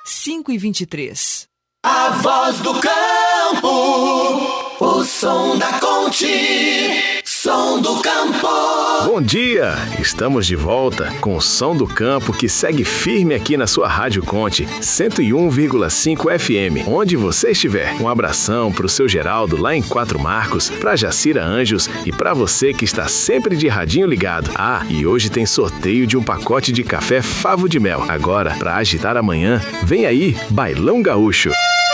5h23. A voz do campo, o som da Conte, som do campo. Bom dia! Estamos de volta com o Som do Campo, que segue firme aqui na sua Rádio Conte 101,5 FM, onde você estiver. Um abração pro seu Geraldo lá em Quatro Marcos, pra Jacira Anjos e pra você que está sempre de radinho ligado. Ah, e hoje tem sorteio de um pacote de café Favo de Mel. Agora, pra agitar amanhã, vem aí Bailão Gaúcho.